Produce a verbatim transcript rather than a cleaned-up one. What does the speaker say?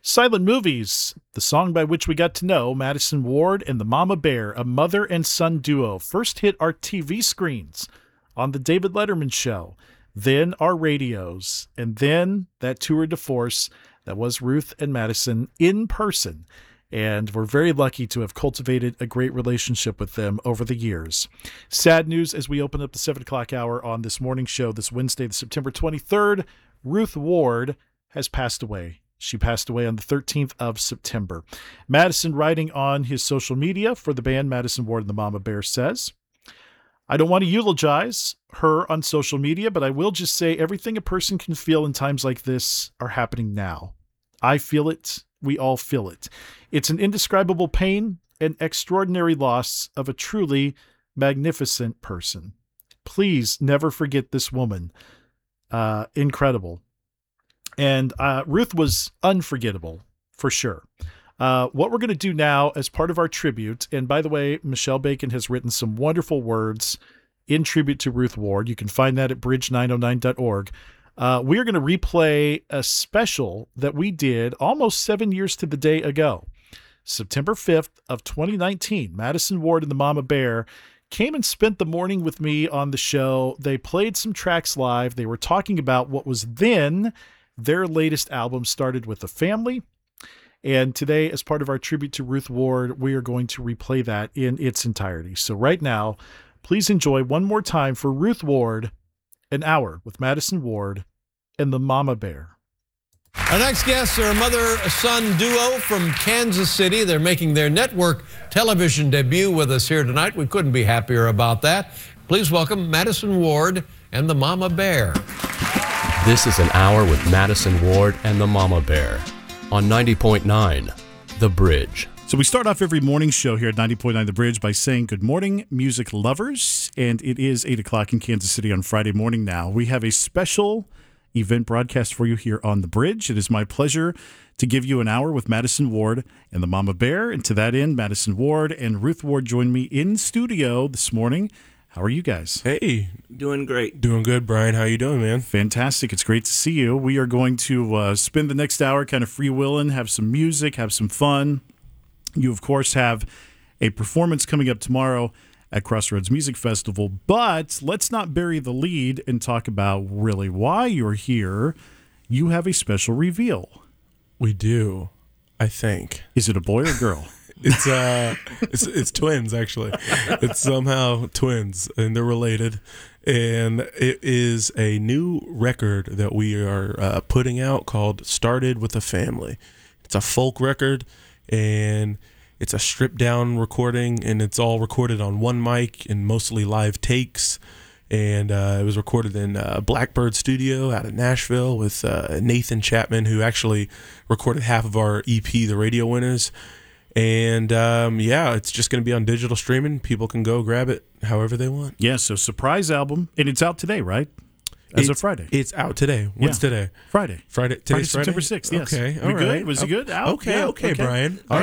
Silent Movies, the song by which we got to know Madison Ward and the Mama Bear, a mother and son duo, first hit our T V screens on The David Letterman Show, then our radios, and then that tour de force that was Ruth and Madison in person. And we're very lucky to have cultivated a great relationship with them over the years. Sad news as we open up the seven o'clock hour on this morning show this Wednesday, September twenty-third, Ruth Ward has passed away. She passed away on the thirteenth of September. Madison, writing on his social media for the band Madison Ward and the Mama Bear, says, I don't want to eulogize her on social media, but I will just say everything a person can feel in times like this are happening now. I feel it. We all feel it. It's an indescribable pain and extraordinary loss of a truly magnificent person. Please never forget this woman. Uh, incredible. And uh, Ruth was unforgettable, for sure. Uh, what we're going to do now as part of our tribute, and by the way, Michelle Bacon has written some wonderful words in tribute to Ruth Ward. You can find that at bridge nine oh nine dot org. Uh, we are going to replay a special that we did almost seven years to the day ago. September fifth of twenty nineteen, Madison Ward and the Mama Bear came and spent the morning with me on the show. They played some tracks live. They were talking about what was then their latest album, Started with a Family. And today, as part of our tribute to Ruth Ward, we are going to replay that in its entirety. So right now, please enjoy one more time for Ruth Ward, An Hour with Madison Ward and the Mama Bear. Our next guests are a mother-son duo from Kansas City. They're making their network television debut with us here tonight. We couldn't be happier about that. Please welcome Madison Ward and the Mama Bear. This is An Hour with Madison Ward and the Mama Bear on ninety point nine The Bridge. So we start off every morning show here at ninety point nine The Bridge by saying good morning, music lovers. And it is eight o'clock in Kansas City on Friday morning now. We have a special event broadcast for you here on The Bridge. It is my pleasure to give you An Hour with Madison Ward and the Mama Bear. And to that end, Madison Ward and Ruth Ward join me in studio this morning. How are you guys? Hey. Doing great. Doing good, Brian. How you doing, man? Fantastic. It's great to see you. We are going to uh, spend the next hour kind of freewheeling, have some music, have some fun. You, of course, have a performance coming up tomorrow at Crossroads Music Festival. But let's not bury the lead and talk about really why you're here. You have a special reveal. We do, I think. Is it a boy or girl? It's uh, it's, it's twins, actually. It's somehow twins, and they're related. And it is a new record that we are uh, putting out called Started with a Family. It's a folk record, and it's a stripped-down recording, and it's all recorded on one mic and mostly live takes. And uh, it was recorded in uh, Blackbird Studio out of Nashville with uh, Nathan Chapman, who actually recorded half of our E P, The Radio Winners. And um, yeah, it's just going to be on digital streaming. People can go grab it however they want. Yeah, so surprise album. And it's out today, right? As it's, of Friday. It's out today. What's yeah. today? Friday. Friday. Friday, Today's Friday? September sixth, yes. Okay, all we right. good? Was it good? Out? Okay, yeah, okay, okay, Brian. All right.